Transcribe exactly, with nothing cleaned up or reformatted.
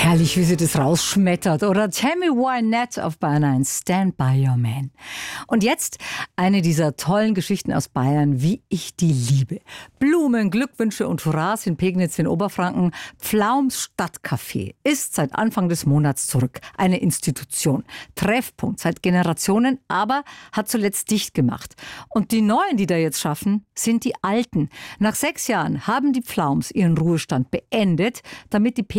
Herrlich, wie sie das rausschmettert. Oder Tammy Wynette auf Bayern eins, Stand by Your Man. Und jetzt eine dieser tollen Geschichten aus Bayern, wie ich die liebe. Blumen, Glückwünsche und Hurras in Pegnitz in Oberfranken. Pflaums Stadtcafé ist seit Anfang des Monats zurück. Eine Institution. Treffpunkt seit Generationen, aber hat zuletzt dicht gemacht. Und die Neuen, die da jetzt schaffen, sind die Alten. Nach sechs Jahren haben die Pflaums ihren Ruhestand beendet, damit die